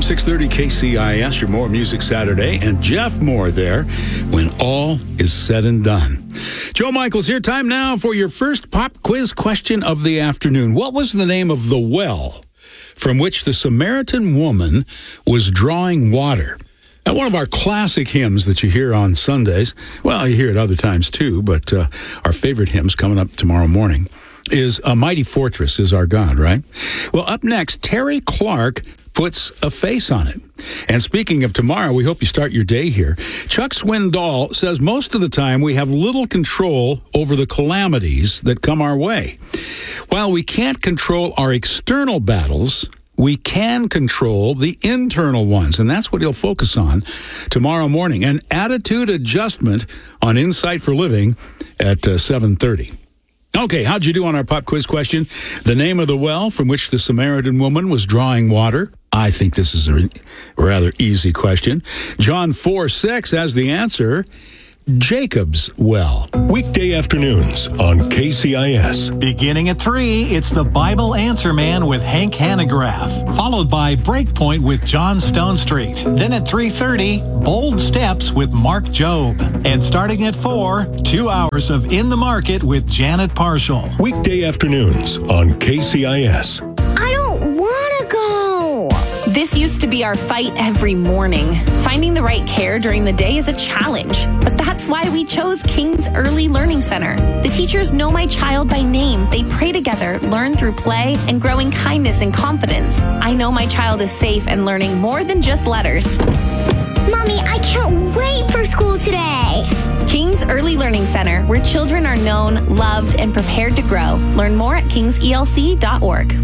630 KCIS, your More Music Saturday, and Jeff Moore there when all is said and done. Joe Michaels here. Time now for your first pop quiz question of the afternoon. What was the name of the well from which the Samaritan woman was drawing water? Now, one of our classic hymns that you hear on Sundays, well, you hear it other times too, but our favorite hymns coming up tomorrow morning is A Mighty Fortress is Our God, right? Well, up next, Terry Clark puts a face on it. And speaking of tomorrow, we hope you start your day here. Chuck Swindoll says most of the time we have little control over the calamities that come our way. While we can't control our external battles, we can control the internal ones, and that's what he'll focus on tomorrow morning. An attitude adjustment on Insight for Living at 7:30. Okay, how'd you do on our pop quiz question? The name of the well from which the Samaritan woman was drawing water? I think this is a rather easy question. John 4:6 has the answer. Jacob's well. Weekday afternoons on KCIS. Beginning at 3, it's the Bible Answer Man with Hank Hanegraaff, followed by Breakpoint with John Stonestreet. Then at 3:30, Bold Steps with Mark Jobe. And starting at 4, 2 hours of In the Market with Janet Parshall. Weekday afternoons on KCIS. I don't want to go. This used to be our fight every morning. Finding the right care during the day is a challenge, but that's why we chose King's Early Learning Center. The teachers know my child by name. They pray together, learn through play, and grow in kindness and confidence. I know my child is safe and learning more than just letters. Mommy, I can't wait for school today. King's Early Learning Center, where children are known, loved, and prepared to grow. Learn more at kingselc.org.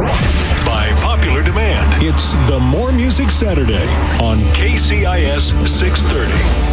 By popular demand, it's the More Music Saturday on KCIS 630.